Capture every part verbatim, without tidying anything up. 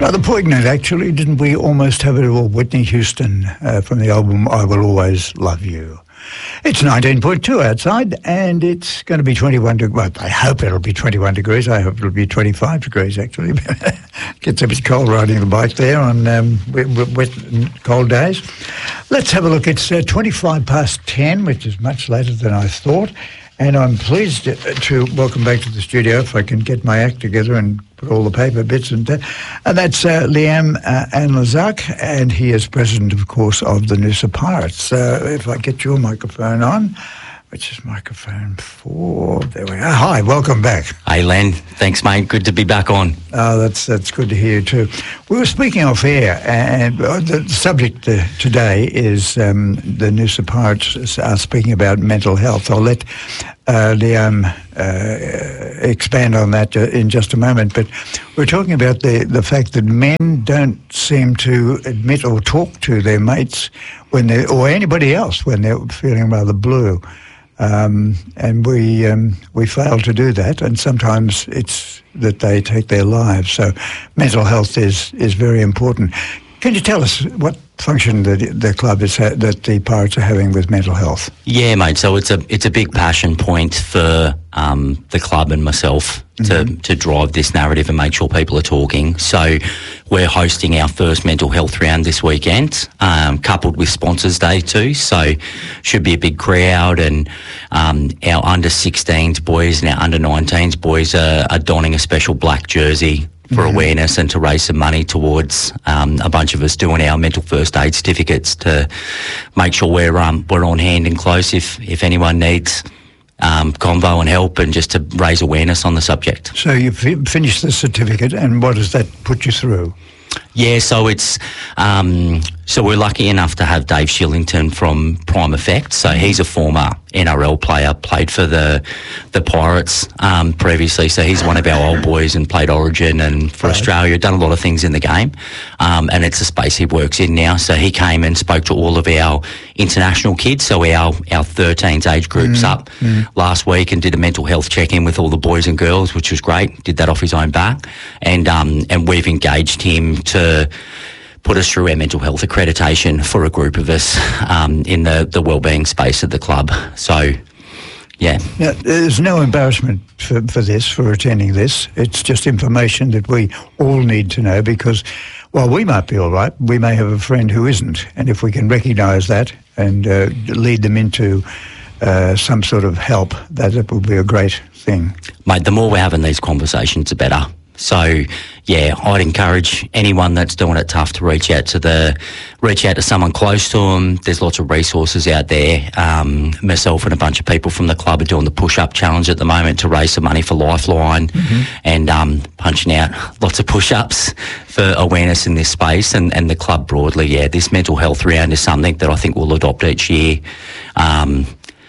Rather poignant, actually, didn't we almost have it all? Whitney Houston uh, from the album I Will Always Love You. It's nineteen point two outside, and it's going to be twenty-one degrees. Well, I hope it'll be twenty-one degrees. I hope it'll be twenty-five degrees, actually. Gets a bit cold riding the bike there on um, wet, wet, cold days. Let's have a look. It's uh, twenty-five past ten, which is much later than I thought. And I'm pleased to welcome back to the studio, if I can get my act together and put all the paper bits in there. And that's uh, Liam uh, Anlazak, and he is president, of course, of the Noosa Pirates. Uh, if I get your microphone on, which is microphone four. There we are. Hi, welcome back. Hey, Len. Thanks, mate. Good to be back on. Oh, that's that's good to hear too. We were speaking off air, and the subject uh, today is um, the Noosa Pirates are speaking about mental health. I'll let uh, Liam uh, expand on that in just a moment, but we're talking about the, the fact that men don't seem to admit or talk to their mates when they or anybody else when they're feeling rather blue. Um, and we um, we fail to do that, and sometimes it's that they take their lives. So mental health is, is very important. Can you tell us what function the the club is ha- that the Pirates are having with mental health? Yeah, mate. So it's a it's a big passion point for um, the club and myself to mm-hmm. to drive this narrative and make sure people are talking. So we're hosting our first mental health round this weekend, um, coupled with Sponsors Day too. So should be a big crowd, and um, our under sixteens boys and our under nineteens boys are, are donning a special black jersey for mm-hmm. awareness and to raise some money towards um, a bunch of us doing our mental first aid certificates to make sure we're um, we're on hand and close if if anyone needs um, convo and help, and just to raise awareness on the subject. So you've f- finished the certificate, and what does that put you through? Yeah, so it's um, so we're lucky enough to have Dave Shillington from Prime Effect. So he's a former N R L player, played for the the Pirates um, previously. So he's one of our old boys and played Origin and for right. Australia, done a lot of things in the game. Um, and it's a space he works in now. So he came and spoke to all of our international kids, so our our thirteens age groups mm, up mm. last week, and did a mental health check-in with all the boys and girls, which was great. Did that off his own back, and um, and we've engaged him to put us through our mental health accreditation for a group of us um, in the, the wellbeing space at the club. So, yeah. Now, there's no embarrassment for, for this, for attending this. It's just information that we all need to know, because while we might be all right, we may have a friend who isn't. And if we can recognise that and uh, lead them into uh, some sort of help, that it will be a great thing. Mate, the more we're having these conversations, the better. So, yeah, I'd encourage anyone that's doing it tough to reach out to the, reach out to someone close to them. There's lots of resources out there. Um, myself and a bunch of people from the club are doing the push-up challenge at the moment to raise some money for Lifeline, mm-hmm. and um, punching out lots of push-ups for awareness in this space. And, and the club broadly, yeah, this mental health round is something that I think we'll adopt each year. Um,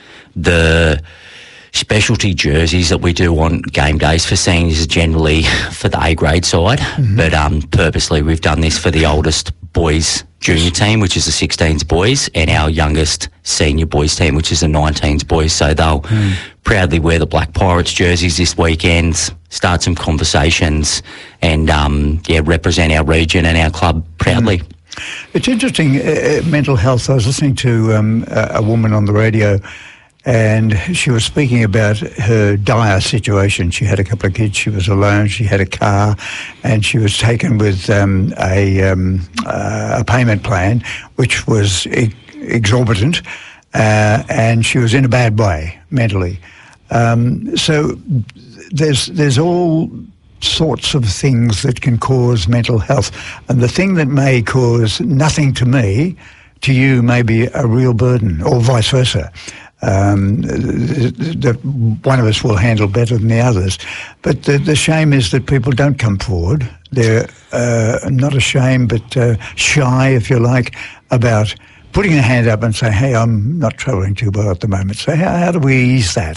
the specialty jerseys that we do on game days for seniors is generally for the A-grade side, mm-hmm. but um, purposely we've done this for the oldest boys junior team, which is the sixteens boys, and our youngest senior boys team, which is the nineteens boys. So they'll mm. proudly wear the Black Pirates jerseys this weekend, start some conversations, and um, yeah, represent our region and our club proudly. Mm. It's interesting, uh, mental health. I was listening to um, a, a woman on the radio, and she was speaking about her dire situation. She had a couple of kids, she was alone, she had a car, and she was taken with um, a, um, uh, a payment plan which was e- exorbitant, uh, and she was in a bad way mentally. Um, so there's there's all sorts of things that can cause mental health, and the thing that may cause nothing to me, to you may be a real burden, or vice versa. Um, that one of us will handle better than the others. But the, the shame is that people don't come forward. They're uh, not ashamed, but uh, shy, if you like, about putting their hand up and saying, hey, I'm not travelling too well at the moment. So how, how do we ease that?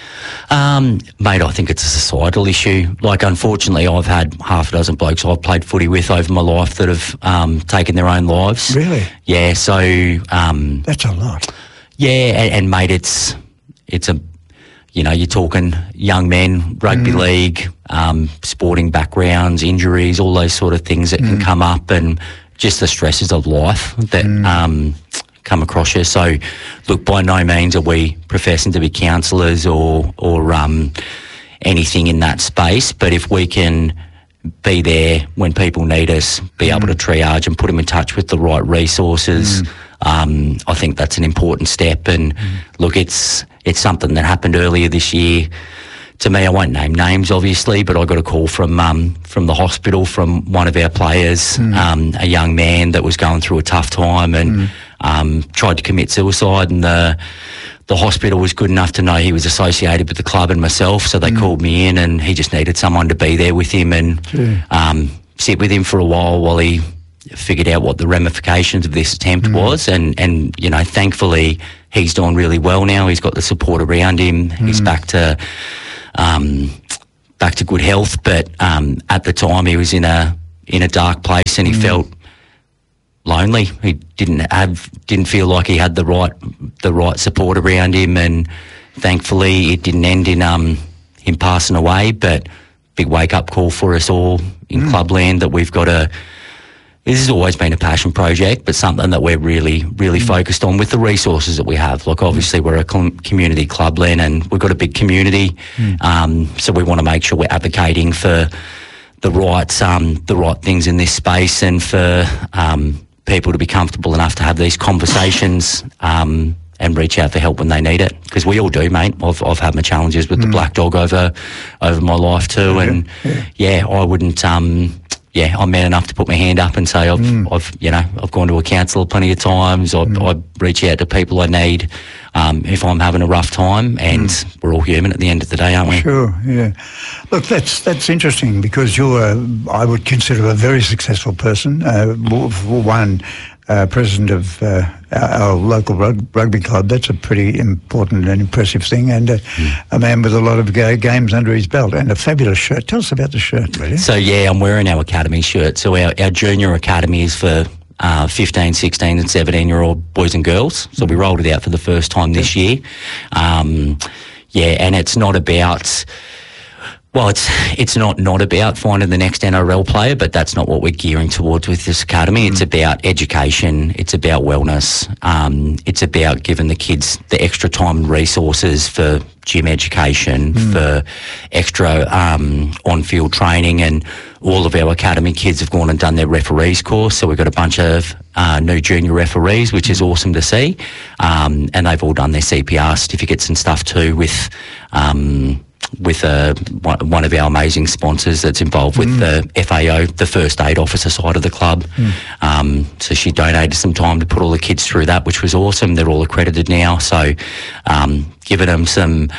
Um, mate, I think it's a societal issue. Like, unfortunately, I've had half a dozen blokes I've played footy with over my life that have um, taken their own lives. Really? Yeah, so... Um, That's a lot. Yeah, and, and mate, it's it's a you know, you're talking young men, rugby mm. league, um, sporting backgrounds, injuries, all those sort of things that mm. can come up, and just the stresses of life that mm. um, come across you. So, look, by no means are we professing to be counsellors or or um, anything in that space, but if we can be there when people need us, be mm. able to triage and put them in touch with the right resources, mm. um, I think that's an important step. And mm. look, it's it's something that happened earlier this year. To me, I won't name names, obviously, but I got a call from um, from the hospital from one of our players, mm. um, a young man that was going through a tough time and mm. um, tried to commit suicide, and the the hospital was good enough to know he was associated with the club and myself, so they mm. called me in, and he just needed someone to be there with him and yeah. um, sit with him for a while while he figured out what the ramifications of this attempt mm. was. And, and, you know, thankfully he's doing really well now. He's got the support around him. Mm. He's back to um, back to good health. But um, at the time he was in a in a dark place, and he mm. felt lonely. He didn't have didn't feel like he had the right the right support around him, and thankfully it didn't end in um him passing away. But big wake up call for us all in mm. Clubland that we've got a. This has always been a passion project, but something that we're really, really mm. focused on with the resources that we have. Like, obviously, we're a com- community clubland, and we've got a big community, mm. um, so we want to make sure we're advocating for the right, um, the right things in this space, and for um, people to be comfortable enough to have these conversations um, and reach out for help when they need it. Because we all do, mate. I've I've had my challenges with mm. the black dog over over my life too, yeah. and yeah. yeah, I wouldn't. Um, Yeah, I'm man enough to put my hand up and say I've, mm. I've, you know, I've gone to a counsellor plenty of times. I, mm. I reach out to people I need um, if I'm having a rough time, and mm. we're all human at the end of the day, aren't we? Sure, yeah. Look, that's that's interesting, because you're, a, I would consider, a very successful person. Uh, one, uh, president of uh, our, our local rug, rugby club. That's a pretty important and impressive thing, and uh, mm. a man with a lot of ga- games under his belt, and a fabulous shirt. Tell us about the shirt, really. So, yeah, I'm wearing our academy shirt. So our, our junior academy is for uh, fifteen, sixteen and seventeen-year-old boys and girls. So we rolled it out for the first time this year. Um, yeah, and it's not about... Well, it's it's not not about finding the next N R L player, but that's not what we're gearing towards with this academy. Mm. It's about education. It's about wellness. Um, it's about giving the kids the extra time and resources for gym education, mm. for extra um, on-field training, and all of our academy kids have gone and done their referees course. So we've got a bunch of uh, new junior referees, which is awesome to see, um, and they've all done their C P R certificates and stuff too with. Um, with uh, one of our amazing sponsors that's involved with mm. the F A O, the first aid officer side of the club. Mm. Um, so she donated some time to put all the kids through that, which was awesome. They're all accredited now. So um, giving them some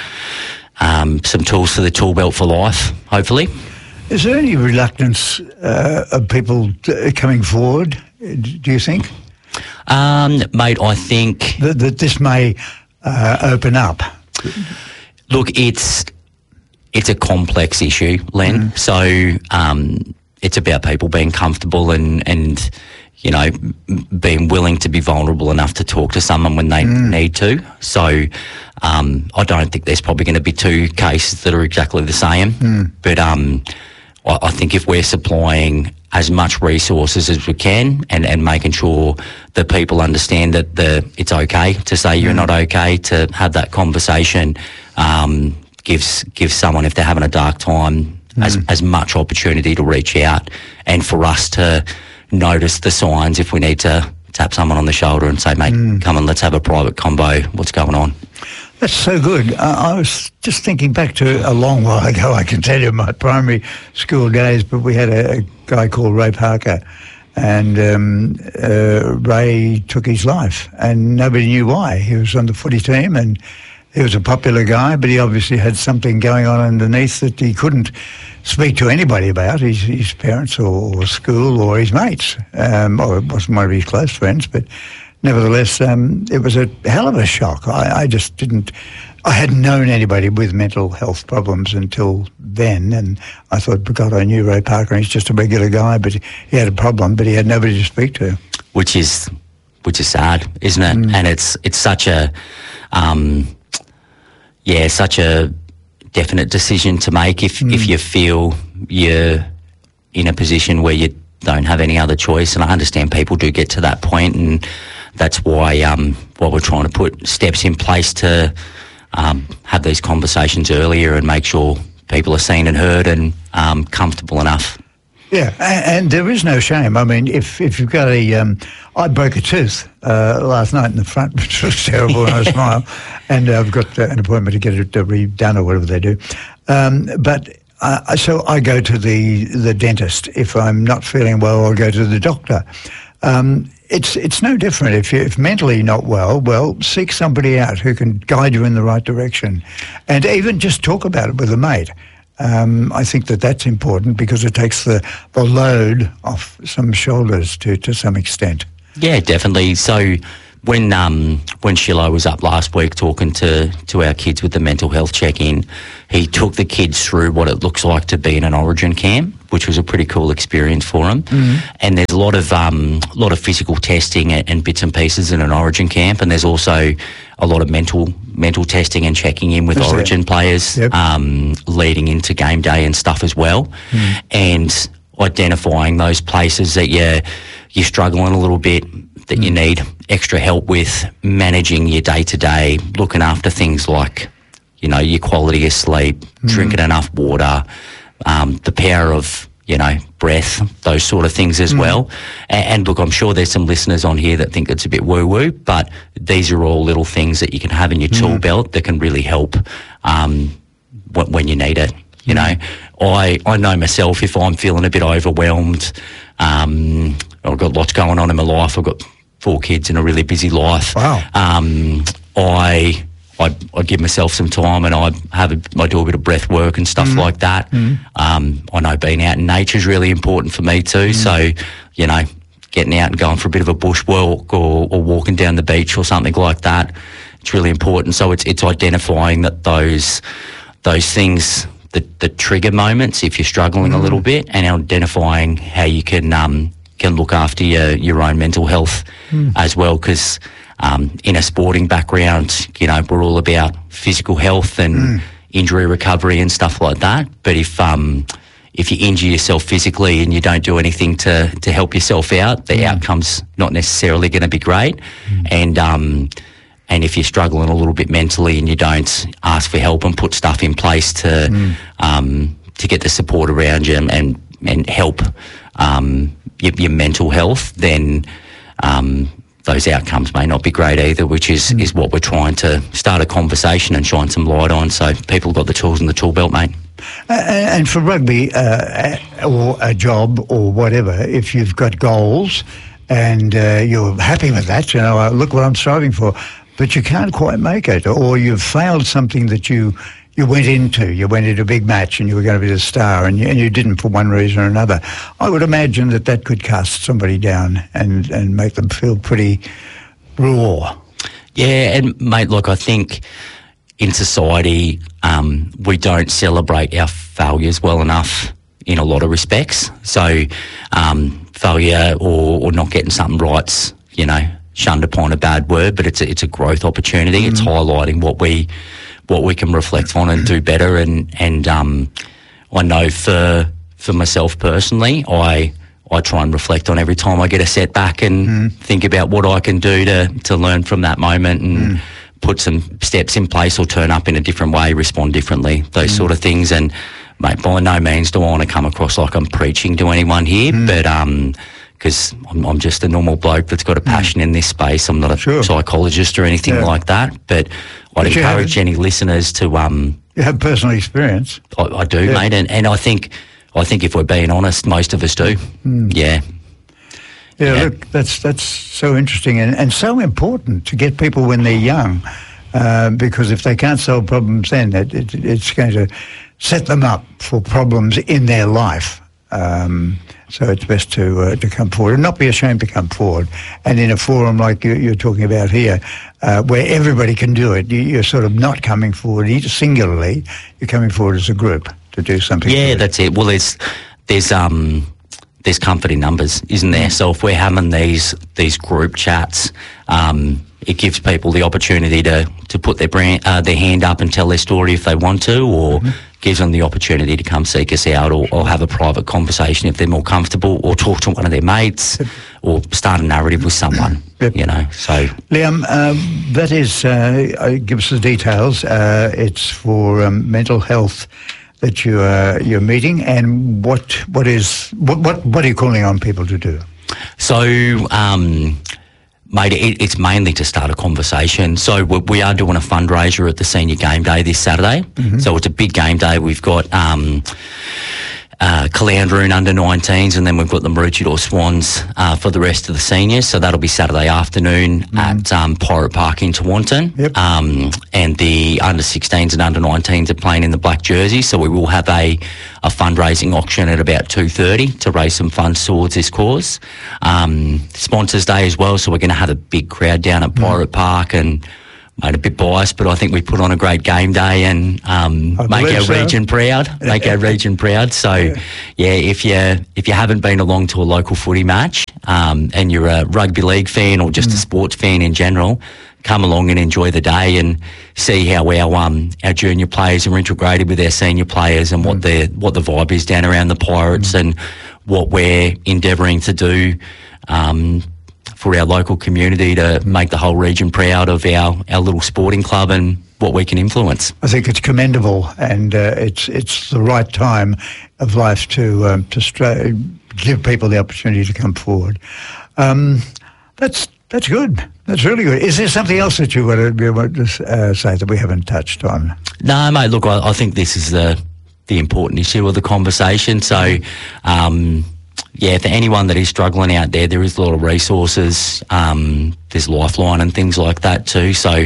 um, some tools for the tool belt for life, hopefully. Is there any reluctance uh, of people t- coming forward, do you think? Um, mate, I think... That, that this may uh, open up? Look, it's... It's a complex issue, Len. Mm. So um, it's about people being comfortable and, and, you know, being willing to be vulnerable enough to talk to someone when they mm. need to. So um, I don't think there's probably going to be two cases that are exactly the same. Mm. But um, I, I think if we're supplying as much resources as we can, and, and making sure that people understand that the it's okay to say you're mm. not okay, to have that conversation, um, gives gives someone, if they're having a dark time, mm. as as much opportunity to reach out, and for us to notice the signs if we need to tap someone on the shoulder and say, mate, mm. come on, let's have a private combo. What's going on? That's so good. Uh, I was just thinking back to a long while ago, I can tell you, my primary school days, but we had a, a guy called Ray Parker, and um, uh, Ray took his life, and nobody knew why. He was on the footy team, and he was a popular guy, but he obviously had something going on underneath that he couldn't speak to anybody about, his, his parents or, or school or his mates. Um, or it wasn't one of his close friends, but nevertheless, um, it was a hell of a shock. I, I just didn't... I hadn't known anybody with mental health problems until then, and I thought, God, I knew Ray Parker, and he's just a regular guy, but he had a problem, but he had nobody to speak to. Which is, which is sad, isn't it? Mm. And it's it's such a... Um, yeah, such a definite decision to make if, mm. if you feel you're in a position where you don't have any other choice. And I understand people do get to that point, and that's why um, why we're trying to put steps in place to um, have these conversations earlier and make sure people are seen and heard and um, comfortable enough. Yeah, and, and there is no shame. I mean, if if you've got a, um, I broke a tooth uh, last night in the front, which was terrible, and I smile, and uh, I've got uh, an appointment to get it uh, redone or whatever they do. Um, but uh, so I go to the the dentist. If I'm not feeling well, I'll go to the doctor. Um, it's it's no different. If you're if mentally not well, well, seek somebody out who can guide you in the right direction, and even just talk about it with a mate. Um, I think that that's important because it takes the, the load off some shoulders to, to some extent. Yeah, definitely. So when um, when Shilo was up last week talking to, to our kids with the mental health check-in, he took the kids through what it looks like to be in an Origin camp, which was a pretty cool experience for them. Mm-hmm. And there's a lot of um, lot of physical testing and, and bits and pieces in an Origin camp, and there's also a lot of mental mental testing and checking in with That's Origin it. players yep. um, leading into game day and stuff as well, mm. and identifying those places that you're you're struggling a little bit, that mm. you need extra help with, managing your day to day, looking after things like, you know, your quality of sleep, mm. drinking enough water, um, the power of, you know, breath, those sort of things as mm. well. And, and look, I'm sure there's some listeners on here that think it's a bit woo-woo, but these are all little things that you can have in your mm. tool belt that can really help um, w- when you need it. You know, I, I know myself, if I'm feeling a bit overwhelmed, um, I've got lots going on in my life, I've got four kids and a really busy life. Wow. Um, I... I, I give myself some time, and I have a, I do a bit of breath work and stuff mm. like that. Mm. Um, I know being out in nature is really important for me too. Mm. So, you know, getting out and going for a bit of a bushwalk or, or walking down the beach or something like that, it's really important. So it's it's identifying that those those things, the, the trigger moments, if you're struggling mm. a little bit, and identifying how you can um, can look after your your own mental health mm. as well, because. Um, in a sporting background, you know, we're all about physical health and mm. injury recovery and stuff like that. But if um, if you injure yourself physically and you don't do anything to, to help yourself out, the mm. outcome's not necessarily going to be great. Mm. And um, and if you're struggling a little bit mentally and you don't ask for help and put stuff in place to mm. um, to get the support around you and and help um, your, your mental health, then um, those outcomes may not be great either, which is, mm. is what we're trying to start a conversation and shine some light on, so people got the tools in the tool belt, mate. Uh, and for rugby uh, or a job or whatever, if you've got goals and uh, you're happy with that, you know, look what I'm striving for, but you can't quite make it, or you've failed something that you you went into. You went into a big match and you were going to be the star, and you, and you didn't for one reason or another. I would imagine that that could cast somebody down and, and make them feel pretty raw. Yeah, and mate, look, I think in society um, we don't celebrate our failures well enough in a lot of respects. So um, failure or, or not getting something right's, you know, shunned upon a bad word, but it's a, it's a growth opportunity. Mm. It's highlighting what we what we can reflect on and do better. And and um, I know for for myself personally, I I try and reflect on every time I get a setback and mm. think about what I can do to to learn from that moment and mm. put some steps in place or turn up in a different way, respond differently, those mm. sort of things. And mate, by no means do I want to come across like I'm preaching to anyone here, mm. but um. because I'm, I'm just a normal bloke that's got a passion mm. in this space. I'm not a sure. psychologist or anything yeah. like that, but I'd but encourage any listeners to... Um, you have personal experience. I, I do, yeah. mate, and, and I think I think if we're being honest, most of us do. Mm. Yeah. yeah. Yeah, look, that's that's so interesting and, and so important to get people when they're young, uh, because if they can't solve problems then, it, it, it's going to set them up for problems in their life. Um, so it's best to uh, to come forward and not be ashamed to come forward. And in a forum like you, you're talking about here, uh, where everybody can do it, you, you're sort of not coming forward singularly. You're coming forward as a group to do something. Yeah, that's it. Well, there's there's um there's comfort in numbers, isn't there? So if we're having these these group chats, um, it gives people the opportunity to, to put their brand, uh, their hand up and tell their story if they want to, or mm-hmm. gives them the opportunity to come seek us out, or, or have a private conversation if they're more comfortable, or talk to one of their mates, or start a narrative with someone. Yep. You know, so Liam, um, that is, uh, give us the details. Uh, it's for um, mental health that you are you're meeting, and what what is what what what are you calling on people to do? So. Um, Mate, it, it's mainly to start a conversation. So we, we are doing a fundraiser at the Senior Game Day this Saturday. Mm-hmm. So it's a big game day. We've got um, uh, Caloundra under nineteens, and then we've got the Maroochydore Swans uh, for the rest of the seniors. So that'll be Saturday afternoon mm-hmm. at um, Pirate Park in Tewantin. Yep. Um, and the under sixteens and under nineteens are playing in the black jersey. So we will have a, a fundraising auction at about two thirty to raise some funds towards this cause. Um, Sponsors Day as well, so we're going to have a big crowd down at Pirate mm. Park, and mate, a bit biased, but I think we put on a great game day and um, make our so. region proud. Make our region proud. So, yeah. yeah, if you if you haven't been along to a local footy match um, and you're a rugby league fan or just mm. a sports fan in general, come along and enjoy the day and see how our um our junior players are integrated with our senior players, and mm. what the what the vibe is down around the Pirates, mm. and what we're endeavouring to do um, for our local community to make the whole region proud of our, our little sporting club and what we can influence. I think it's commendable, and uh, it's it's the right time of life to um, to stra- give people the opportunity to come forward. Um, that's that's good. That's really good. Is there something else that you want to, you want to uh, say that we haven't touched on? No, mate. Look, I, I think this is the the important issue of the conversation. So, um, yeah, for anyone that is struggling out there, there is a lot of resources. Um, there's Lifeline and things like that too. So,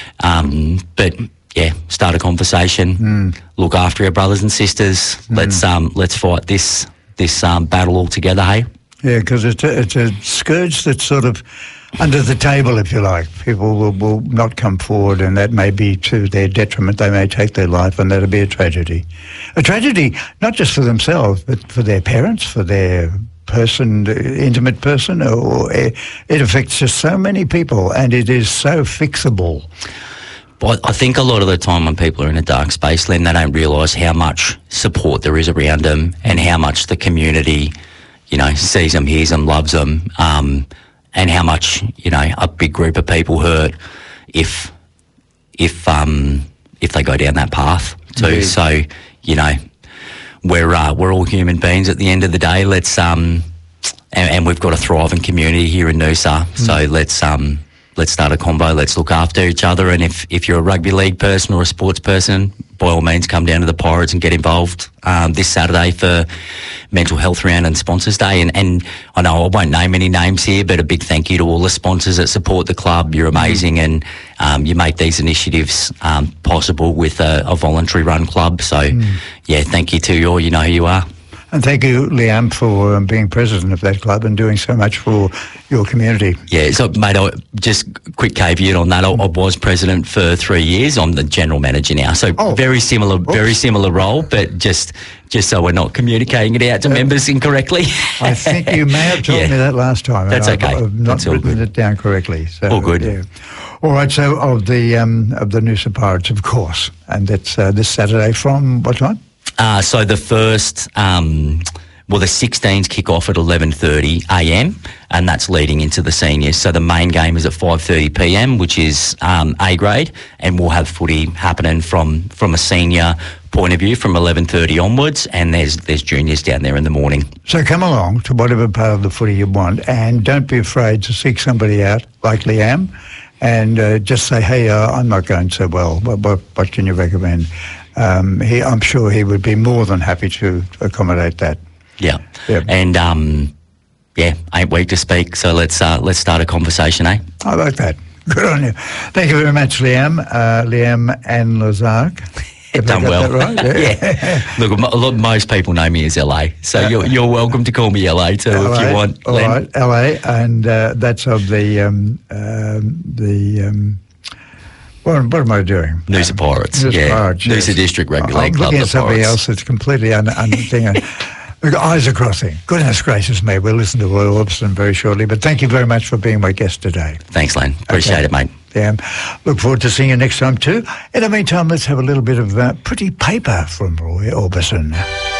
um, but yeah, start a conversation. Mm. Look after our brothers and sisters. Mm. Let's um, let's fight this this um, battle all together. Hey. Yeah, because it's a, it's a scourge that's sort of under the table, if you like. People will, will not come forward, and that may be to their detriment. They may take their life, and that'll be a tragedy. A tragedy not just for themselves, but for their parents, for their person, intimate person, or it affects just so many people, and it is so fixable. But I think a lot of the time when people are in a dark space, Len, they don't realise how much support there is around them, and how much the community, you know, sees them, hears them, loves them, um, and how much, you know, a big group of people hurt if if um, if they go down that path too. Indeed. So, you know, we're uh, we're all human beings at the end of the day. Let's um, and, and we've got a thriving community here in Noosa. Mm. So let's um, let's start a combo. Let's look after each other. And if if you're a rugby league person or a sports person, by all means, come down to the Pirates and get involved um, this Saturday for Mental Health Round and Sponsors Day. And, and I know I won't name any names here, but a big thank you to all the sponsors that support the club. You're amazing, mm. and um, you make these initiatives um, possible with a, a voluntary run club. So, mm. yeah, thank you to you all. You know who you are. And thank you, Liam, for um, being president of that club and doing so much for your community. Yeah, so, mate, I, just quick caveat on that. I, I was president for three years. I'm the general manager now. So oh. very similar Oops. very similar role, but just just so we're not communicating it out to uh, members incorrectly. I think you may have told yeah. me that last time. That's and okay. I've, I've not That's all written good. it down correctly. So, all good. Yeah. All right, so of the, um, of the Noosa Pirates, of course, and that's uh, this Saturday from what time? Uh, so the first... Um, Well, the sixteens kick off at eleven thirty a m and that's leading into the seniors. So the main game is at five thirty p m, which is um, A grade, and we'll have footy happening from, from a senior point of view from eleven thirty onwards, and there's there's juniors down there in the morning. So come along to whatever part of the footy you want, and don't be afraid to seek somebody out like Liam, and uh, just say, hey, uh, I'm not going so well. What, what, what can you recommend? Um, he, I'm sure he would be more than happy to accommodate that. Yeah, yep. and um, yeah, ain't weak to speak. So let's uh, let's start a conversation, eh? I like that. Good on you. Thank you very much, Liam. Uh, Liam and Lazark. Done well. That right? Yeah. yeah. Look, a lot, most people know me as L A, so uh, you're you're welcome to call me L A too L A, if you want. All Len. right, L A, and uh, that's of the um, um, the. Um, What, what am I doing? Noosa Pirates. Noosa yeah. Pirates, yes. Noosa District Rugby I'm League Club. looking at something else that's completely un- un- thing. The eyes are crossing. Goodness gracious me. We'll listen to Roy Orbison very shortly. But thank you very much for being my guest today. Thanks, Len. Appreciate Okay. it, mate. Yeah. Look forward to seeing you next time too. In the meantime, let's have a little bit of uh, Pretty Paper from Roy Orbison.